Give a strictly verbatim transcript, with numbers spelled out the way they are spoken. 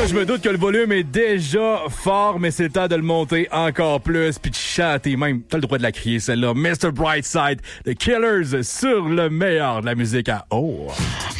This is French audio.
je me doute que le volume est déjà fort, mais c'est le temps de le monter encore plus, puis de chanter même. T'as le droit de la crier, celle-là. mister Brightside, The Killers, sur le meilleur de la musique à Oh!